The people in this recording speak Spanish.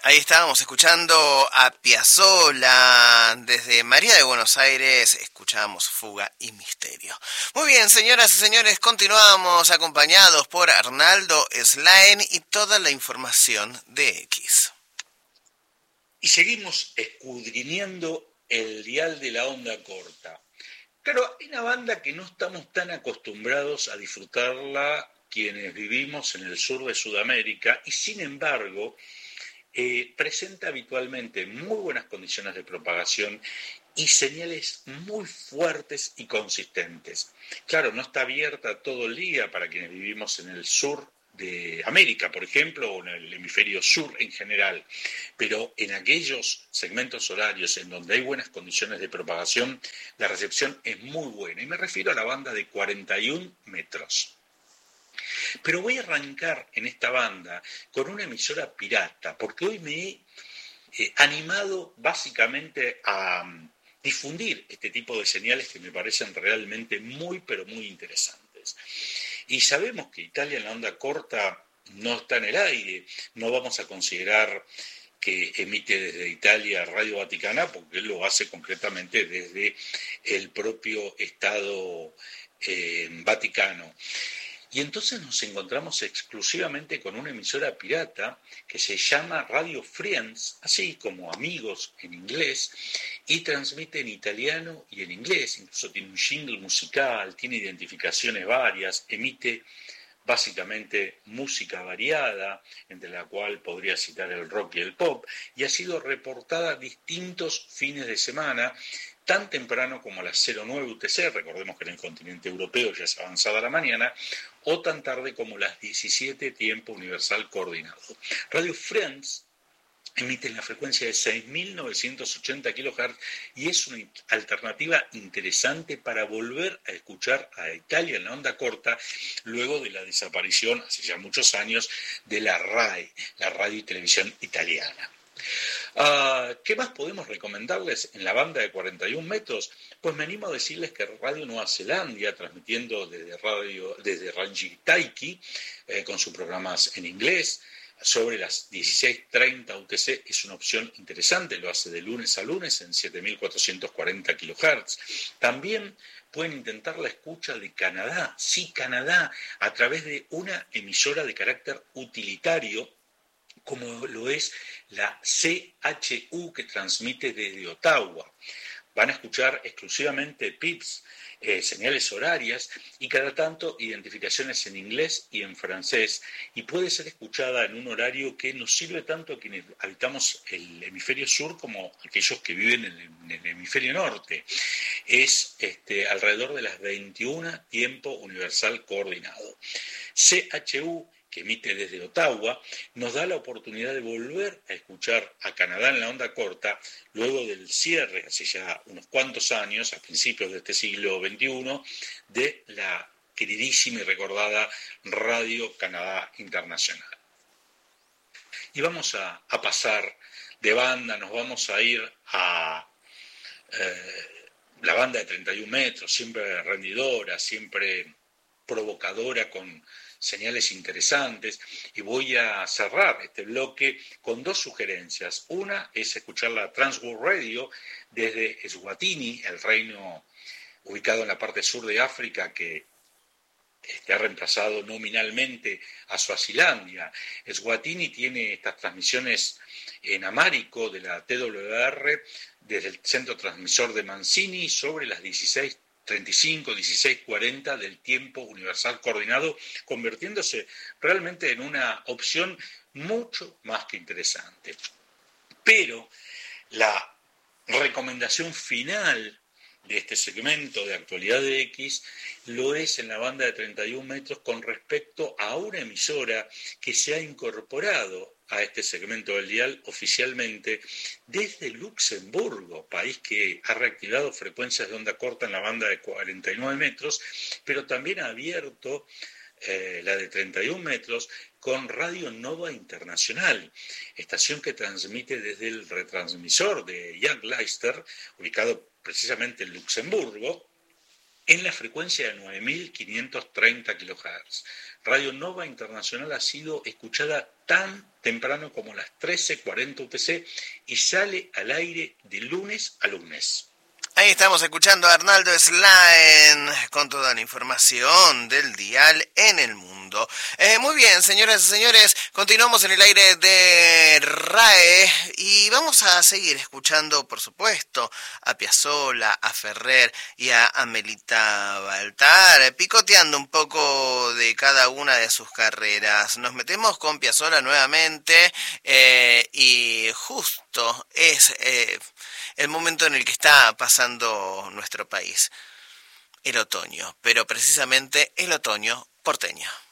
Ahí estábamos escuchando a Piazzolla. Desde María de Buenos Aires escuchábamos Fuga y Misterio. Muy bien, señoras y señores, continuamos acompañados por Arnaldo Slaen y toda la información de X. Y seguimos escudriñando el dial de la onda corta. Claro, hay una banda que no estamos tan acostumbrados a disfrutarla quienes vivimos en el sur de Sudamérica y sin embargo presenta habitualmente muy buenas condiciones de propagación y señales muy fuertes y consistentes. Claro, no está abierta todo el día para quienes vivimos en el sur de América, por ejemplo, o en el hemisferio sur en general, pero en aquellos segmentos horarios en donde hay buenas condiciones de propagación, la recepción es muy buena, y me refiero a la banda de 41 metros. Pero voy a arrancar en esta banda con una emisora pirata, porque hoy me he animado básicamente a difundir este tipo de señales que me parecen realmente muy, pero muy interesantes. Y sabemos que Italia en la onda corta no está en el aire, no vamos a considerar que emite desde Italia Radio Vaticana, porque él lo hace concretamente desde el propio Estado Vaticano. Y entonces nos encontramos exclusivamente con una emisora pirata que se llama Radio Friends, así como amigos en inglés, y transmite en italiano y en inglés, incluso tiene un jingle musical, tiene identificaciones varias, emite básicamente música variada, entre la cual podría citar el rock y el pop, y ha sido reportada distintos fines de semana, tan temprano como a las 09 UTC, recordemos que en el continente europeo ya es avanzada la mañana, o tan tarde como las 17 tiempo universal coordinado. Radio Friends emite en la frecuencia de 6.980 kHz y es una alternativa interesante para volver a escuchar a Italia en la onda corta luego de la desaparición, hace ya muchos años, de la RAI, la radio y televisión italiana. ¿Qué más podemos recomendarles en la banda de 41 metros? Pues me animo a decirles que Radio Nueva Zelanda, transmitiendo desde Rangitaiki, con sus programas en inglés, sobre las 16:30 UTC, es una opción interesante, lo hace de lunes a lunes en 7.440 kHz. También pueden intentar la escucha de Canadá, sí, Canadá, a través de una emisora de carácter utilitario, como lo es la CHU, que transmite desde Ottawa. Van a escuchar exclusivamente PIPs, señales horarias, y cada tanto identificaciones en inglés y en francés, y puede ser escuchada en un horario que nos sirve tanto a quienes habitamos el hemisferio sur como a aquellos que viven en el hemisferio norte. Es alrededor de las 21 tiempo universal coordinado. CHU, que emite desde Ottawa, nos da la oportunidad de volver a escuchar a Canadá en la onda corta luego del cierre, hace ya unos cuantos años, a principios de este siglo XXI, de la queridísima y recordada Radio Canadá Internacional. Y vamos a pasar de banda, nos vamos a ir a la banda de 31 metros, siempre rendidora, siempre provocadora, con señales interesantes, y voy a cerrar este bloque con dos sugerencias. Una es escuchar la Transworld Radio desde Eswatini, el reino ubicado en la parte sur de África, que ha reemplazado nominalmente a Suazilandia. Eswatini tiene estas transmisiones en amárico de la TWR desde el centro transmisor de Mancini sobre las 16:35, 16:40 del tiempo universal coordinado, convirtiéndose realmente en una opción mucho más que interesante. Pero la recomendación final de este segmento de Actualidad de X lo es en la banda de 31 metros con respecto a una emisora que se ha incorporado a este segmento del dial oficialmente desde Luxemburgo, país que ha reactivado frecuencias de onda corta en la banda de 49 metros, pero también ha abierto la de 31 metros con Radio Nova Internacional, estación que transmite desde el retransmisor de Young Leicester, ubicado precisamente en Luxemburgo, en la frecuencia de 9.530 kHz. Radio Nova Internacional ha sido escuchada tan temprano como las 13:40 UTC y sale al aire de lunes a lunes. Ahí estamos escuchando a Arnaldo Slaen con toda la información del dial en el mundo. Muy bien, señoras y señores, continuamos en el aire de RAE y vamos a seguir escuchando, por supuesto, a Piazzolla, a Ferrer y a Amelita Baltar, picoteando un poco de cada una de sus carreras. Nos metemos con Piazzolla nuevamente y justo es el momento en el que está pasando nuestro país, el otoño, pero precisamente el otoño porteño.